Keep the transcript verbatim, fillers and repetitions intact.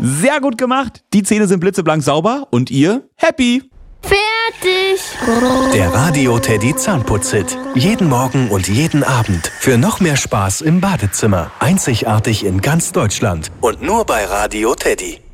Sehr gut gemacht. Die Zähne sind blitzeblank sauber und ihr happy. Fertig. Der Radio Teddy Zahnputz-Hit. Jeden Morgen und jeden Abend. Für noch mehr Spaß im Badezimmer. Einzigartig in ganz Deutschland. Und nur bei Radio Teddy.